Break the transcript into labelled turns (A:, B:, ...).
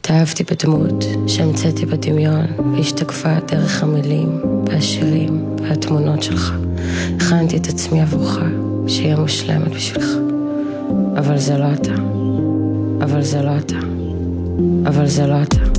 A: התאהבתי בדמות שהמצאתי בדמיון והשתקפה דרך המילים והשירים והתמונות שלך. הכנתי את עצמי עבורך שיהיה מושלמת בשבילך. אבל זה לא אתה. אבל זה לא אתה. אבל זה לא אתה.